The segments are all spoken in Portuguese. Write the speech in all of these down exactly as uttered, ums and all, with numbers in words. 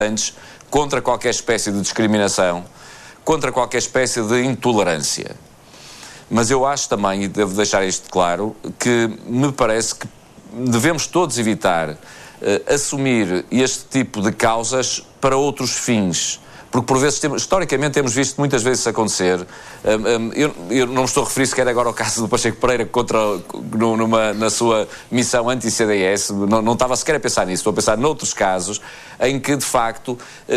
contra qualquer espécie de discriminação, contra qualquer espécie de intolerância. Mas eu acho também, e devo deixar isto claro, que me parece que devemos todos evitar uh, assumir este tipo de causas para outros fins. Porque, por vezes, temos, historicamente, temos visto muitas vezes isso acontecer. Um, um, eu, eu não me estou a referir sequer agora ao caso do Pacheco Pereira contra, numa, na sua missão anti-C D S. Não, não estava sequer a pensar nisso. Estou a pensar noutros casos em que, de facto, uh,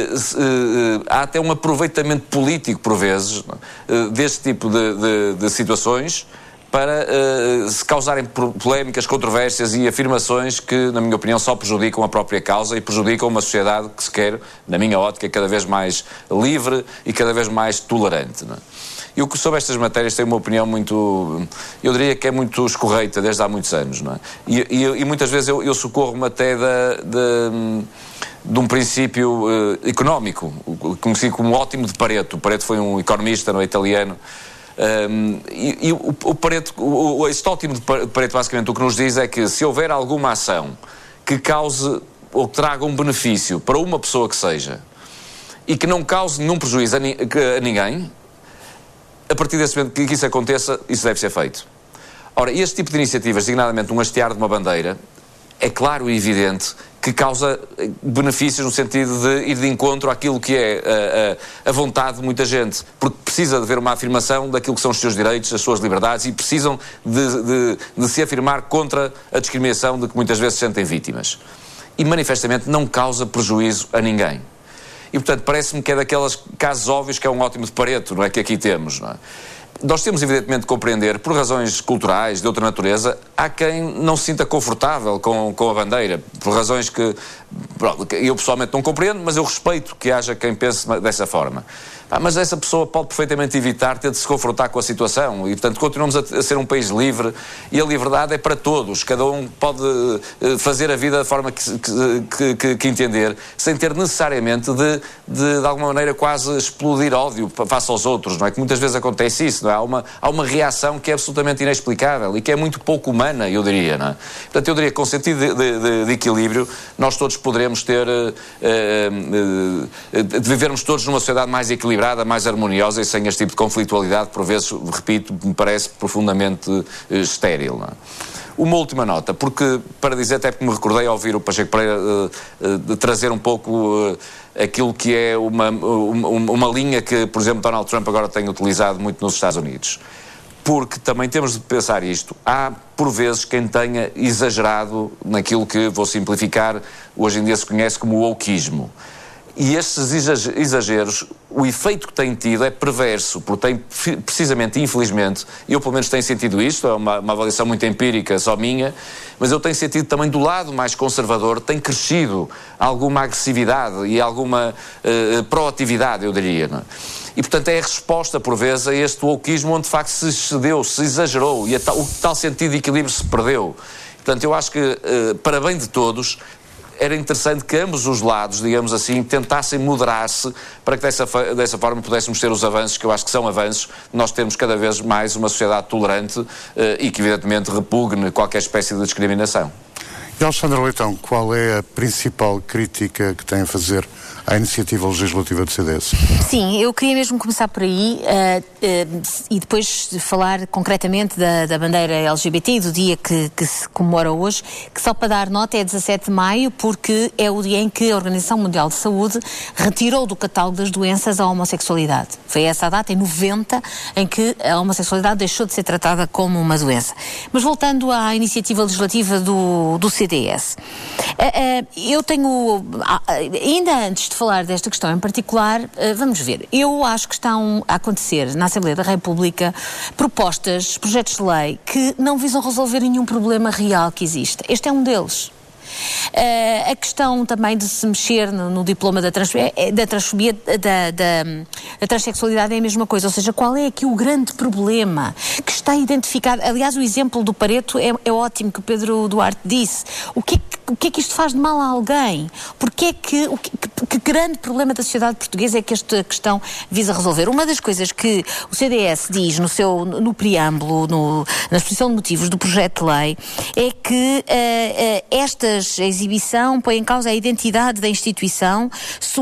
uh, há até um aproveitamento político, por vezes, uh, deste tipo de, de, de situações, para uh, se causarem polémicas, controvérsias e afirmações que, na minha opinião, só prejudicam a própria causa e prejudicam uma sociedade que se quer, na minha ótica, cada vez mais livre e cada vez mais tolerante. Não é? Eu, sobre estas matérias, tenho uma opinião muito, eu diria que é muito escorreita desde há muitos anos. Não é? e, e, e muitas vezes eu, eu socorro-me até da... da de um princípio uh, económico, conhecido como ótimo de Pareto. O Pareto foi um economista, não é, italiano. Um, e, e o, o Pareto, o, este ótimo de Pareto, basicamente, o que nos diz é que se houver alguma ação que cause ou que traga um benefício para uma pessoa que seja e que não cause nenhum prejuízo a, ni, a ninguém, a partir desse momento que isso aconteça, isso deve ser feito. Ora, este tipo de iniciativas, designadamente um hastear de uma bandeira, é claro e evidente que causa benefícios no sentido de ir de encontro àquilo que é a, a, a vontade de muita gente, porque precisa de haver uma afirmação daquilo que são os seus direitos, as suas liberdades, e precisam de, de, de se afirmar contra a discriminação de que muitas vezes se sentem vítimas. E manifestamente não causa prejuízo a ninguém. E, portanto, parece-me que é daqueles casos óbvios que é um ótimo de Pareto, não é, que aqui temos, não é? Nós temos, evidentemente, de compreender, por razões culturais, de outra natureza, há quem não se sinta confortável com, com a bandeira, por razões que, pronto, eu pessoalmente não compreendo, mas eu respeito que haja quem pense dessa forma. Ah, mas essa pessoa pode perfeitamente evitar ter de se confrontar com a situação e, portanto, continuamos a, a ser um país livre e a liberdade é para todos. Cada um pode uh, fazer a vida da forma que, que, que, que entender, sem ter necessariamente de, de, de alguma maneira, quase explodir ódio face aos outros, não é? Que muitas vezes acontece isso, não é? Há uma, há uma reação que é absolutamente inexplicável e que é muito pouco humana, eu diria, não é? Portanto, eu diria que com sentido de, de, de equilíbrio, nós todos poderemos ter, uh, uh, uh, de vivermos todos numa sociedade mais equilibrada, mais harmoniosa e sem este tipo de conflitualidade, por vezes, repito, me parece profundamente uh, estéril. Não é? Uma última nota, porque, para dizer, até porque me recordei ao ouvir o Pacheco Pereira uh, uh, de trazer um pouco uh, aquilo que é uma, uma, uma linha que, por exemplo, Donald Trump agora tem utilizado muito nos Estados Unidos. Porque também temos de pensar isto. Há, por vezes, quem tenha exagerado naquilo que, vou simplificar, hoje em dia se conhece como o wokeismo. E estes exageros, o efeito que têm tido é perverso, porque tem, precisamente, infelizmente, eu pelo menos tenho sentido isto, é uma, uma avaliação muito empírica, só minha, mas eu tenho sentido também do lado mais conservador, tem crescido alguma agressividade e alguma uh, proatividade, eu diria, não é? E, portanto, é a resposta, por vezes, a este wokeismo onde, de facto, se excedeu, se exagerou e a tal, o tal sentido de equilíbrio se perdeu. Portanto, eu acho que, uh, para bem de todos, era interessante que ambos os lados, digamos assim, tentassem moderar-se para que dessa, dessa forma pudéssemos ter os avanços, que eu acho que são avanços, nós temos cada vez mais uma sociedade tolerante uh, e que, evidentemente, repugne qualquer espécie de discriminação. E, Alexandre Leitão, qual é a principal crítica que tem a fazer à iniciativa legislativa do C D S? Sim, eu queria mesmo começar por aí uh, uh, e depois falar concretamente da, da bandeira L G B T e do dia que, que se comemora hoje, que só para dar nota é dezassete de maio, porque é o dia em que a Organização Mundial de Saúde retirou do catálogo das doenças a homossexualidade. Foi essa a data, em noventa, em que a homossexualidade deixou de ser tratada como uma doença. Mas voltando à iniciativa legislativa do, do C D S, uh, uh, eu tenho, ainda antes de falar desta questão em particular, vamos ver, eu acho que estão a acontecer na Assembleia da República propostas, projetos de lei que não visam resolver nenhum problema real que existe. Este é um deles. Uh, a questão também de se mexer no, no diploma da, trans, da transfobia, da, da, da transexualidade é a mesma coisa, ou seja, qual é aqui o grande problema que está identificado? Aliás, o exemplo do Pareto é, é ótimo, que o Pedro Duarte disse. O que é que o que é que isto faz de mal a alguém? Porque é que, o que, que grande problema da sociedade portuguesa é que esta questão visa resolver? Uma das coisas que o C D S diz no seu, no preâmbulo, no, na exposição de motivos do projeto de lei, é que uh, uh, estas, a exibição põe em causa a identidade da instituição,